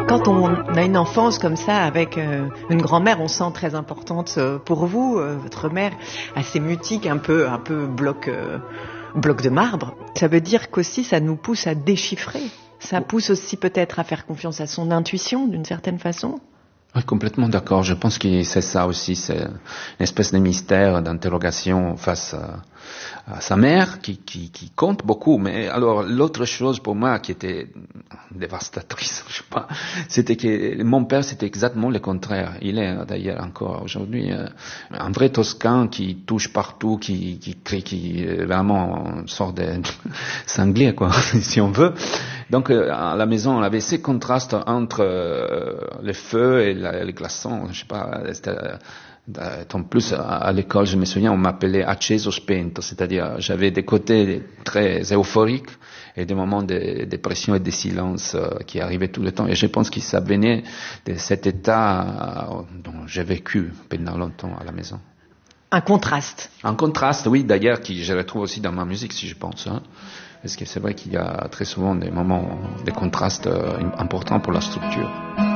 Quand on a une enfance comme ça avec une grand-mère, on sent très importante pour vous, votre mère, assez mutique, un peu bloc de marbre. Ça veut dire qu'aussi ça nous pousse à déchiffrer. Ça pousse aussi peut-être à faire confiance à son intuition d'une certaine façon. Oui, complètement d'accord. Je pense que c'est ça aussi, c'est une espèce de mystère, d'interrogation face à sa mère qui compte beaucoup. Mais alors, l'autre chose pour moi qui était dévastatrice, je sais pas, c'était que mon père, c'était exactement le contraire. Il est d'ailleurs encore aujourd'hui un vrai Toscan qui touche partout, qui crie, qui vraiment sort de sanglier, quoi, si on veut. Donc à la maison, on avait ces contrastes entre le feu et les glaçons. Je sais pas. En plus, à l'école, je me souviens, on m'appelait acceso spento, c'est-à-dire j'avais des côtés très euphoriques et des moments de dépression et de silence qui arrivaient tout le temps. Et je pense que ça venait de cet état dont j'ai vécu pendant longtemps à la maison. Un contraste. Un contraste, oui, d'ailleurs, qui je retrouve aussi dans ma musique, si je pense. Parce que c'est vrai qu'il y a très souvent des moments de contraste importants pour la structure.